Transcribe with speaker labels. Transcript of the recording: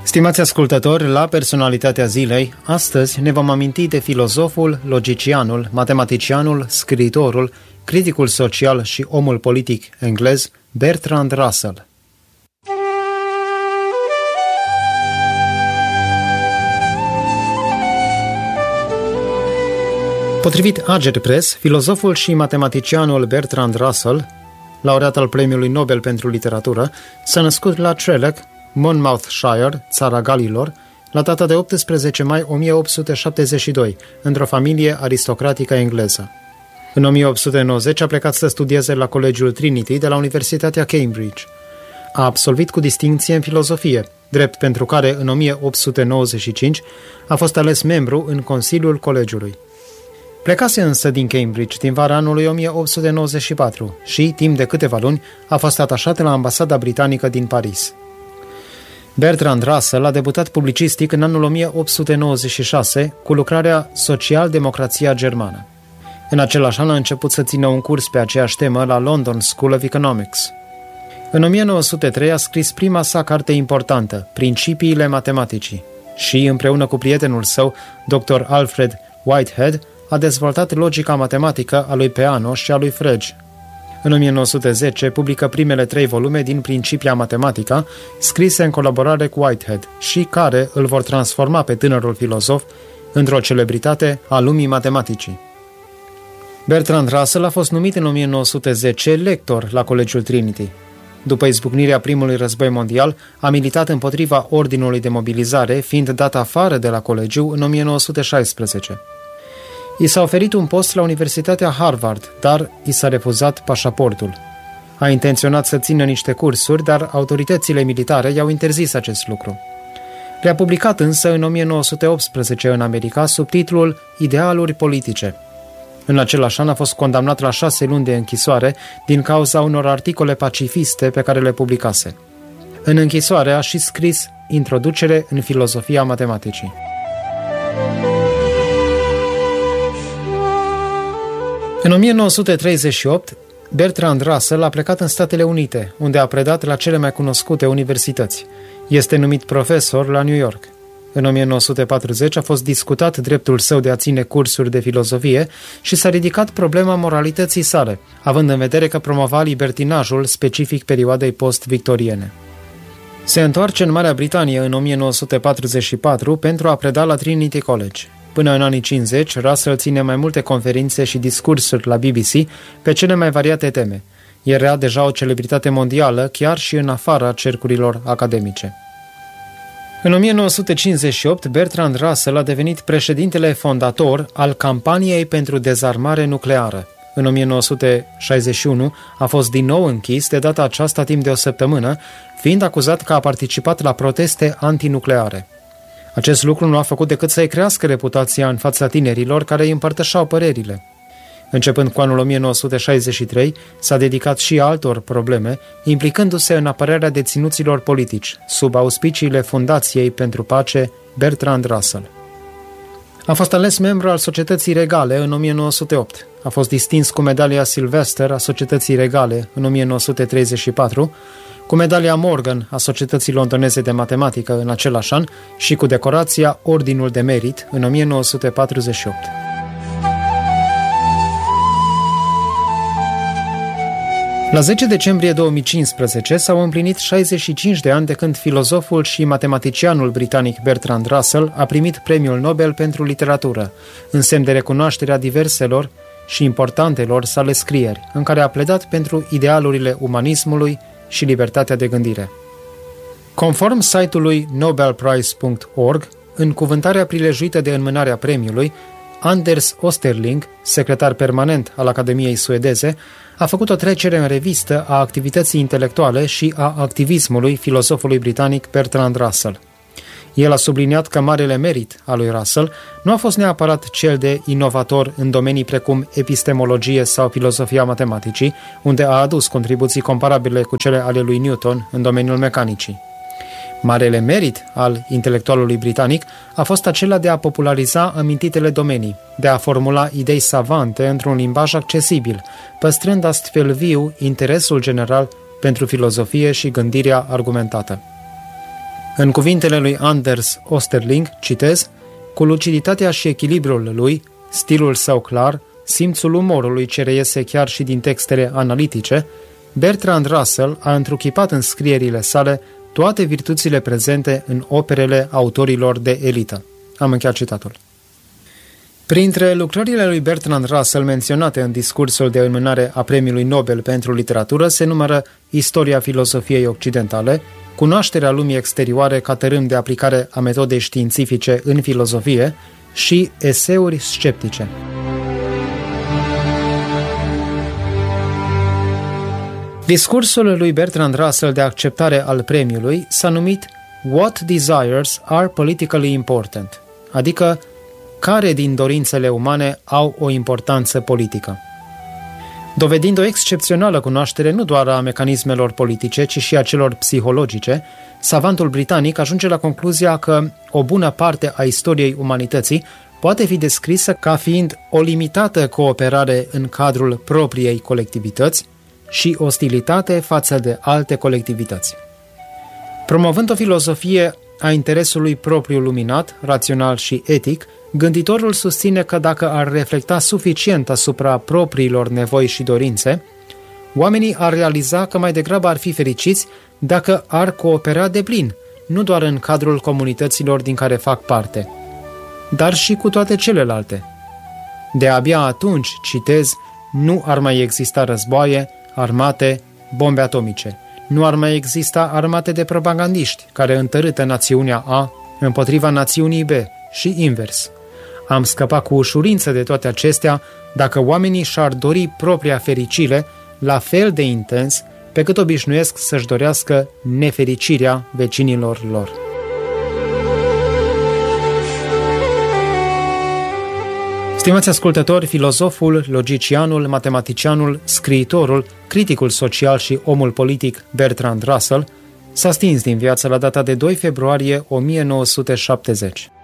Speaker 1: Stimați ascultători, la Personalitatea Zilei, astăzi ne vom aminti de filozoful, logicianul, matematicianul, scriitorul, criticul social și omul politic englez Bertrand Russell. Potrivit Agerpres, filozoful și matematicianul Bertrand Russell, laureat al Premiului Nobel pentru Literatură, s-a născut la Trelech, Monmouthshire, țara Galilor, la data de 18 mai 1872, într-o familie aristocratică engleză. În 1890 a plecat să studieze la Colegiul Trinity de la Universitatea Cambridge. A absolvit cu distincție în filozofie, drept pentru care în 1895 a fost ales membru în Consiliul Colegiului. Plecase însă din Cambridge din vara anului 1894 și, timp de câteva luni, a fost atașat la ambasada britanică din Paris. Bertrand Russell a debutat publicistic în anul 1896 cu lucrarea Social-democrația germană. În același an a început să țină un curs pe aceeași temă la London School of Economics. În 1903 a scris prima sa carte importantă, Principiile matematicii, și, împreună cu prietenul său, Dr. Alfred Whitehead, a dezvoltat logica matematică a lui Peano și a lui Frege. În 1910 publică primele 3 volume din Principia Mathematica, scrise în colaborare cu Whitehead și care îl vor transforma pe tânărul filozof într-o celebritate a lumii matematicii. Bertrand Russell a fost numit în 1910 lector la Colegiul Trinity. După izbucnirea primului război mondial, a militat împotriva ordinului de mobilizare, fiind dat afară de la colegiu în 1916. I s-a oferit un post la Universitatea Harvard, dar i s-a refuzat pașaportul. A intenționat să țină niște cursuri, dar autoritățile militare i-au interzis acest lucru. Le-a publicat însă în 1918 în America sub titlul Idealuri politice. În același an a fost condamnat la 6 luni de închisoare din cauza unor articole pacifiste pe care le publicase. În închisoare a și scris Introducere în filozofia matematicii. În 1938, Bertrand Russell a plecat în Statele Unite, unde a predat la cele mai cunoscute universități. Este numit profesor la New York. În 1940 a fost discutat dreptul său de a ține cursuri de filozofie și s-a ridicat problema moralității sale, având în vedere că promova libertinajul specific perioadei post-victoriene. Se întoarce în Marea Britanie în 1944 pentru a preda la Trinity College. Până în anii 50, Russell ține mai multe conferințe și discursuri la BBC pe cele mai variate teme. Era deja o celebritate mondială, chiar și în afara cercurilor academice. În 1958, Bertrand Russell a devenit președintele fondator al Campaniei pentru Dezarmare Nucleară. În 1961 a fost din nou închis, de data aceasta timp de o săptămână, fiind acuzat că a participat la proteste antinucleare. Acest lucru nu a făcut decât să-i crească reputația în fața tinerilor care îi împărtășeau părerile. Începând cu anul 1963, s-a dedicat și altor probleme, implicându-se în apărarea deținuților politici, sub auspiciile Fundației pentru Pace Bertrand Russell. A fost ales membru al Societății Regale în 1908. A fost distins cu medalia Sylvester a Societății Regale în 1934, cu medalia Morgan a Societății Londoneze de Matematică în același an și cu decorația Ordinul de Merit în 1948. La 10 decembrie 2015 s-au împlinit 65 de ani de când filozoful și matematicianul britanic Bertrand Russell a primit Premiul Nobel pentru Literatură, în semn de recunoaștere a diverselor și importantelor sale scrieri, în care a pledat pentru idealurile umanismului și libertatea de gândire. Conform site-ului nobelprize.org, în cuvântarea prilejuită de înmânarea premiului, Anders Osterling, secretar permanent al Academiei Suedeze, a făcut o trecere în revistă a activității intelectuale și a activismului filozofului britanic Bertrand Russell. El a subliniat că marele merit al lui Russell nu a fost neapărat cel de inovator în domenii precum epistemologie sau filozofia matematicii, unde a adus contribuții comparabile cu cele ale lui Newton în domeniul mecanicii. Marele merit al intelectualului britanic a fost acela de a populariza amintitele domenii, de a formula idei savante într-un limbaj accesibil, păstrând astfel viu interesul general pentru filozofie și gândirea argumentată. În cuvintele lui Anders Osterling, citez, cu luciditatea și echilibrul lui, stilul său clar, simțul umorului ce reiese chiar și din textele analitice, Bertrand Russell a întruchipat în scrierile sale toate virtuțile prezente în operele autorilor de elită. Am încheiat citatul. Printre lucrările lui Bertrand Russell menționate în discursul de înmânare a Premiului Nobel pentru literatură se numără Istoria filosofiei occidentale, Cunoașterea lumii exterioare ca tărâm de aplicare a metodei științifice în filozofie și Eseuri sceptice. Discursul lui Bertrand Russell de acceptare al premiului s-a numit What Desires Are Politically Important, adică care din dorințele umane au o importanță politică. Dovedind o excepțională cunoaștere nu doar a mecanismelor politice, ci și a celor psihologice, savantul britanic ajunge la concluzia că o bună parte a istoriei umanității poate fi descrisă ca fiind o limitată cooperare în cadrul propriei colectivități și ostilitate față de alte colectivități. Promovând o filozofie a interesului propriu luminat, rațional și etic, gânditorul susține că dacă ar reflecta suficient asupra propriilor nevoi și dorințe, oamenii ar realiza că mai degrabă ar fi fericiți dacă ar coopera deplin, nu doar în cadrul comunităților din care fac parte, dar și cu toate celelalte. De-abia atunci, citez, nu ar mai exista războaie, armate, bombe atomice. Nu ar mai exista armate de propagandiști care întărâtă națiunea A împotriva națiunii B și invers. Am scăpat cu ușurință de toate acestea dacă oamenii și-ar dori propria fericire la fel de intens pe cât obișnuiesc să-și dorească nefericirea vecinilor lor. Stimați ascultători, filozoful, logicianul, matematicianul, scriitorul, criticul social și omul politic Bertrand Russell s-a stins din viață la data de 2 februarie 1970.